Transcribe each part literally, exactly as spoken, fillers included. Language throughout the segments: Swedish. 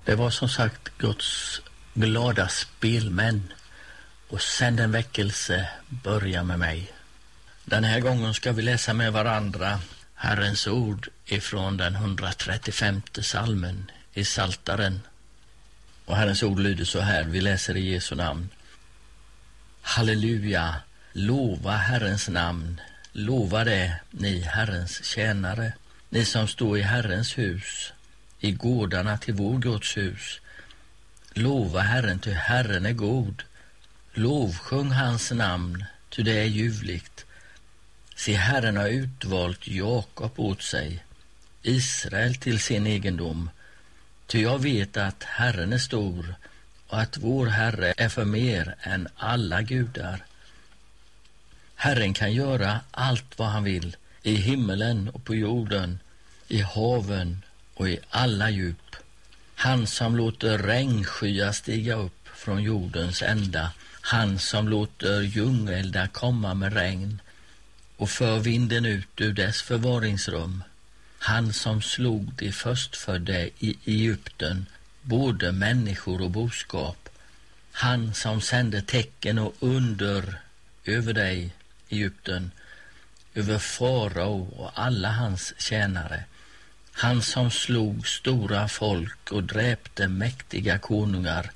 Det var som sagt Guds glada spelmän, och sen en väckelse börjar med mig. Den här gången ska vi läsa med varandra Herrens ord ifrån den hundratrettiofemte salmen i Psaltaren. Och Herrens ord lyder så här, vi läser i Jesu namn. Halleluja, lova Herrens namn, lova det, ni Herrens tjänare, ni som står i Herrens hus, i gårdarna till vår Guds hus. Lova Herren, ty Herren är god. Lovsjung hans namn, ty det är ljuvligt. Se, Herren har utvalt Jakob åt sig, Israel till sin egendom. Ty jag vet att Herren är stor och att vår Herre är för mer än alla gudar. Herren kan göra allt vad han vill, i himmelen och på jorden, i haven och i alla djup. Han som låter regnskyar stiga upp från jordens ända, han som låter djungeldar komma med regn och för vinden ut ur dess förvaringsrum. Han som slog de förstfödda i Egypten, både människor och boskap. Han som sände tecken och under över dig, Egypten, över farao och alla hans tjänare. Han som slog stora folk och dräpte mäktiga konungar,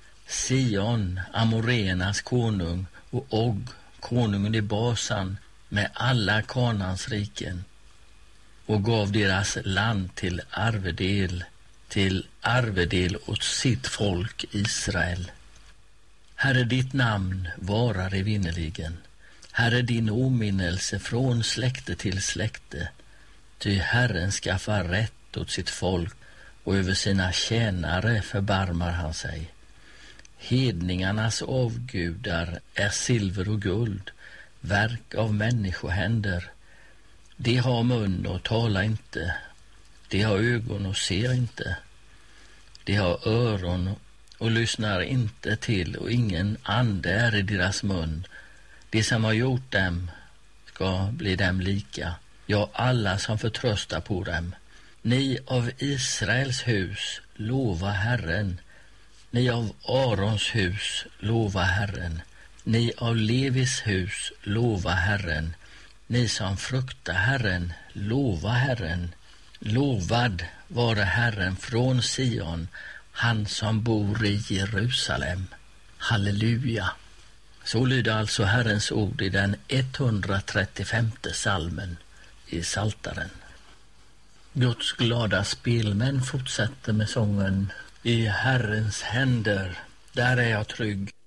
Sion, Amorenas konung, och Og, konungen i Basan, med alla Kanans riken, och gav deras land till arvedel, till arvedel åt sitt folk Israel. Herre, ditt namn varar evinnerligen. Herre, din åminnelse från släkte till släkte. Ty Herren skaffar rätt åt sitt folk, och över sina tjänare förbarmar han sig. Hedningarnas avgudar är silver och guld, verk av människohänder. De har mun och talar inte, de har ögon och ser inte, de har öron och lyssnar inte till, och ingen ande är i deras mun. De som har gjort dem ska bli dem lika, ja, alla som förtröstar på dem. Ni av Israels hus, lova Herren. Ni av Arons hus, lova Herren. Ni av Levis hus, lova Herren. Ni som fruktar Herren, lova Herren. Lovad vare Herren från Sion, han som bor i Jerusalem. Halleluja. Så lyder alltså Herrens ord i den etthundratrettiofemte salmen i Psaltaren. Guds glada spelmän fortsätter med sången: I Herrens händer, där är jag trygg.